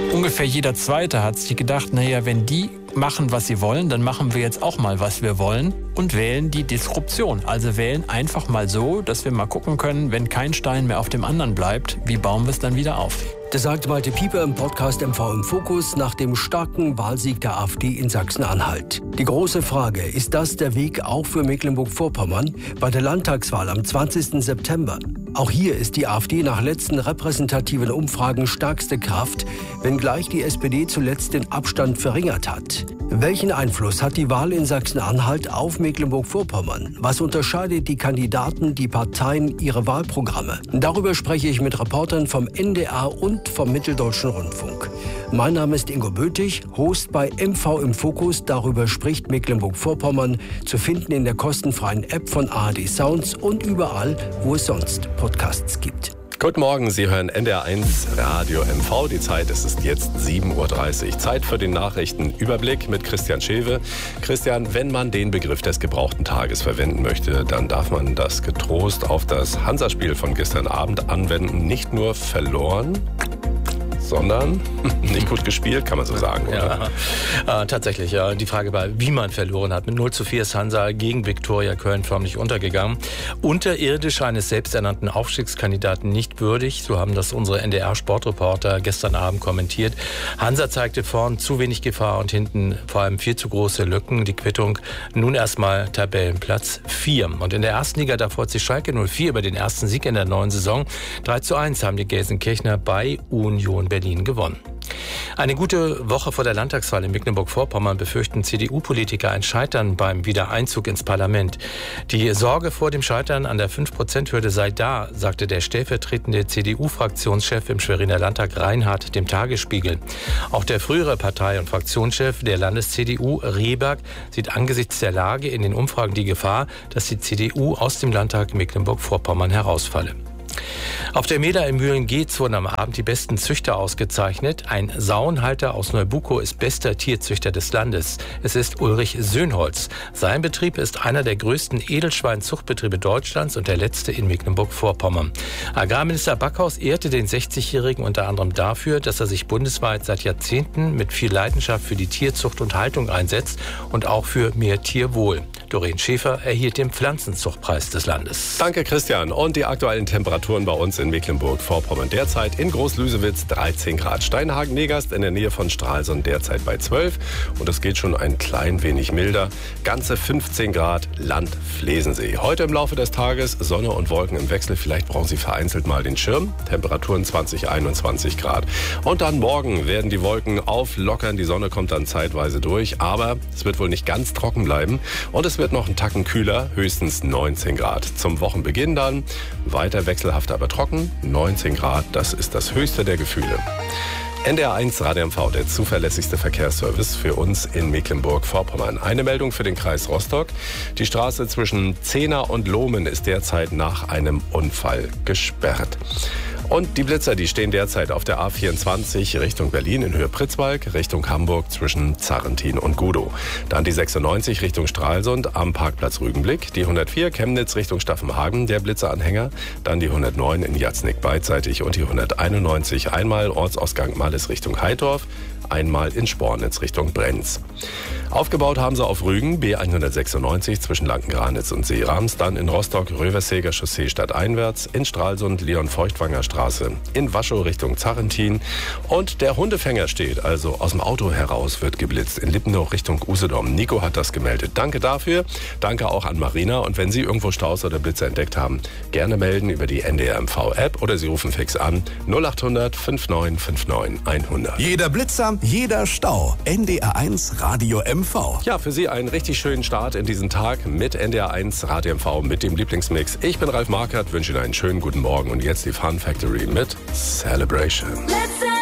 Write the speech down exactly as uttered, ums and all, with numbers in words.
ungefähr jeder Zweite hat sich gedacht, naja, wenn die machen, was sie wollen, dann machen wir jetzt auch mal, was wir wollen und wählen die Disruption. Also wählen einfach mal so, dass wir mal gucken können, wenn kein Stein mehr auf dem anderen bleibt, wie bauen wir es dann wieder auf? Das sagt Malte Pieper im Podcast M V im Fokus nach dem starken Wahlsieg der AfD in Sachsen-Anhalt. Die große Frage, ist das der Weg auch für Mecklenburg-Vorpommern bei der Landtagswahl am zwanzigsten September? Auch hier ist die AfD nach letzten repräsentativen Umfragen stärkste Kraft, wenngleich die S P D zuletzt den Abstand verringert hat. Welchen Einfluss hat die Wahl in Sachsen-Anhalt auf Mecklenburg-Vorpommern? Was unterscheidet die Kandidaten, die Parteien, ihre Wahlprogramme? Darüber spreche ich mit Reportern vom N D R und vom Mitteldeutschen Rundfunk. Mein Name ist Ingo Bötig, Host bei M V im Fokus. Darüber spricht Mecklenburg-Vorpommern, zu finden in der kostenfreien App von A R D Sounds und überall, wo es sonst Podcasts gibt. Guten Morgen, Sie hören N D R eins Radio M V. Die Zeit ist, ist jetzt sieben Uhr dreißig. Zeit für den Nachrichtenüberblick mit Christian Schewe. Christian, wenn man den Begriff des gebrauchten Tages verwenden möchte, dann darf man das getrost auf das Hansa-Spiel von gestern Abend anwenden. Nicht nur verloren, sondern nicht gut gespielt, kann man so sagen, oder? Ja, äh, tatsächlich. Ja. Die Frage war, wie man verloren hat. Mit null zu vier ist Hansa gegen Viktoria Köln förmlich untergegangen. Unterirdisch eines selbsternannten Aufstiegskandidaten nicht würdig, so haben das unsere N D R-Sportreporter gestern Abend kommentiert. Hansa zeigte vorn zu wenig Gefahr und hinten vor allem viel zu große Lücken. Die Quittung nun erstmal Tabellenplatz vier. Und in der ersten Liga, da freut sich Schalke null vier über den ersten Sieg in der neuen Saison. drei zu eins haben die Gelsenkirchener bei Union Berlin Berlin gewonnen. Eine gute Woche vor der Landtagswahl in Mecklenburg-Vorpommern befürchten C D U-Politiker ein Scheitern beim Wiedereinzug ins Parlament. Die Sorge vor dem Scheitern an der fünf Prozent Hürde sei da, sagte der stellvertretende C D U-Fraktionschef im Schweriner Landtag Reinhardt dem Tagesspiegel. Auch der frühere Partei- und Fraktionschef der Landes-C D U, Rehberg, sieht angesichts der Lage in den Umfragen die Gefahr, dass die C D U aus dem Landtag Mecklenburg-Vorpommern herausfalle. Auf der Meda in Mühlen-Geetz wurden am Abend die besten Züchter ausgezeichnet. Ein Sauenhalter aus Neubukow ist bester Tierzüchter des Landes. Es ist Ulrich Söhnholz. Sein Betrieb ist einer der größten Edelschweinzuchtbetriebe Deutschlands und der letzte in Mecklenburg-Vorpommern. Agrarminister Backhaus ehrte den sechzigjährigen unter anderem dafür, dass er sich bundesweit seit Jahrzehnten mit viel Leidenschaft für die Tierzucht und Haltung einsetzt und auch für mehr Tierwohl. Doreen Schäfer erhielt den Pflanzenzuchtpreis des Landes. Danke, Christian. Und die aktuellen Temperaturen bei uns in Mecklenburg-Vorpommern. Derzeit in Groß-Lüsewitz dreizehn Grad. Steinhagen-Negast in der Nähe von Stralsund derzeit bei zwölf. Und es geht schon ein klein wenig milder. Ganze fünfzehn Grad Land-Flesensee. Heute im Laufe des Tages Sonne und Wolken im Wechsel. Vielleicht brauchen Sie vereinzelt mal den Schirm. Temperaturen zwanzig, einundzwanzig Grad. Und dann morgen werden die Wolken auflockern. Die Sonne kommt dann zeitweise durch. Aber es wird wohl nicht ganz trocken bleiben. Und es wird noch einen Tacken kühler, höchstens neunzehn Grad. Zum Wochenbeginn dann weiter wechselhaft, aber trocken, neunzehn Grad, das ist das höchste der Gefühle. N D R eins Radio M V, der zuverlässigste Verkehrsservice für uns in Mecklenburg-Vorpommern. Eine Meldung für den Kreis Rostock. Die Straße zwischen Zehna und Lohmen ist derzeit nach einem Unfall gesperrt. Und die Blitzer, die stehen derzeit auf der A vierundzwanzig Richtung Berlin in Höhe Pritzwalk, Richtung Hamburg zwischen Zarrentin und Gudow. Dann die sechsundneunzig Richtung Stralsund am Parkplatz Rügenblick, die hundertvier Chemnitz Richtung Staffenhagen, der Blitzeranhänger, dann die hundertneun in Jatznick beidseitig und die hunderteinundneunzig einmal Ortsausgang Malles Richtung Heidorf, einmal in Spornitz Richtung Brenz. Aufgebaut haben sie auf Rügen B hundertsechsundneunzig zwischen Lanken-Granitz und Seerams, dann in Rostock Röversäger Chaussee stadteinwärts, in Stralsund Leon-Feuchtwanger Straße, in Waschow Richtung Zarrentin und der Hundefänger steht, also aus dem Auto heraus wird geblitzt, in Lippenow Richtung Usedom. Nico hat das gemeldet. Danke dafür, danke auch an Marina und wenn Sie irgendwo Staus oder Blitzer entdeckt haben, gerne melden über die N D R M V App oder Sie rufen fix an null achthundert fünfundneunzig neunundfünfzig hundert. Jeder Blitzer, jeder Stau. N D R eins Radio M V. Ja, für Sie einen richtig schönen Start in diesen Tag mit N D R eins Radio M V mit dem Lieblingsmix. Ich bin Ralf Markert, wünsche Ihnen einen schönen guten Morgen und jetzt die Fun Factory mit Celebration.